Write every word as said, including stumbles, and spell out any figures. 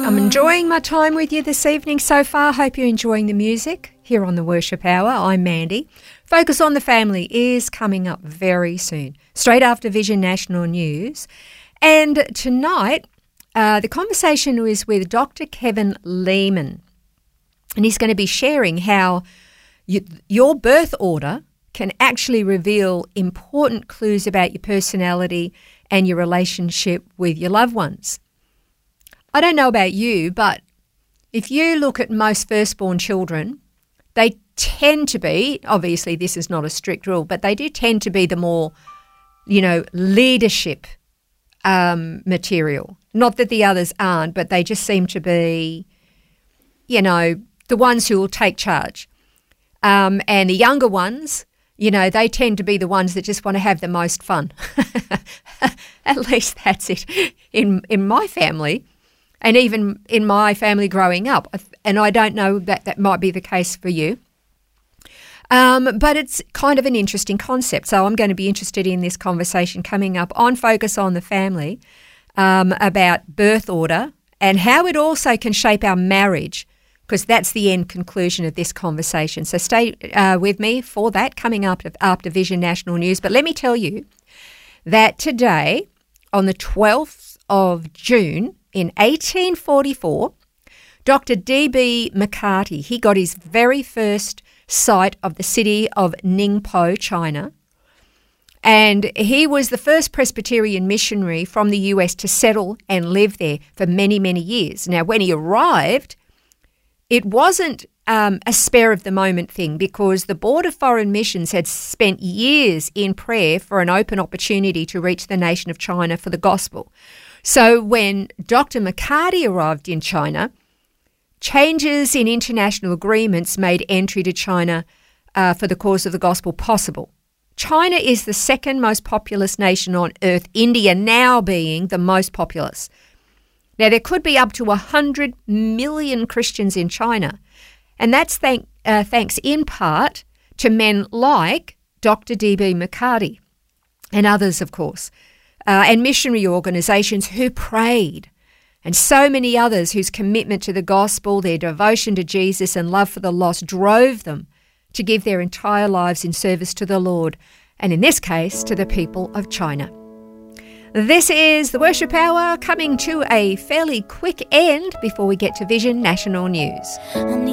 I'm enjoying my time with you this evening so far. Hope you're enjoying the music here on the Worship Hour. I'm Mandy. Focus on the Family is coming up very soon, straight after Vision National News. And tonight, uh, the conversation is with Doctor Kevin Leeman. And he's going to be sharing how you, your birth order can actually reveal important clues about your personality and your relationship with your loved ones. I don't know about you, but if you look at most firstborn children, they tend to be, obviously this is not a strict rule, but they do tend to be the more, you know, leadership um, material. Not that the others aren't, but they just seem to be, you know, the ones who will take charge. Um, and the younger ones, you know, they tend to be the ones that just want to have the most fun. At least that's it in in my family. And even in my family growing up, and I don't know that that might be the case for you, um, but it's kind of an interesting concept. So I'm going to be interested in this conversation coming up on Focus on the Family um, about birth order and how it also can shape our marriage, because that's the end conclusion of this conversation. So stay uh, with me for that coming up after Vision National News. But let me tell you that today, on the twelfth of June, in eighteen forty-four, Doctor D B McCarty, he got his very first sight of the city of Ningpo, China, and he was the first Presbyterian missionary from the U S to settle and live there for many, many years. Now, when he arrived, it wasn't um, a spur-of-the-moment thing, because the Board of Foreign Missions had spent years in prayer for an open opportunity to reach the nation of China for the gospel. So when Doctor McCarty arrived in China, changes in international agreements made entry to China uh, for the cause of the gospel possible. China is the second most populous nation on earth, India now being the most populous. Now, there could be up to one hundred million Christians in China, and that's thank, uh, thanks in part to men like Doctor D B McCarty and others, of course. Uh, and missionary organisations who prayed, and so many others whose commitment to the gospel, their devotion to Jesus and love for the lost drove them to give their entire lives in service to the Lord, and in this case, to the people of China. This is the Worship Hour, coming to a fairly quick end before we get to Vision National News.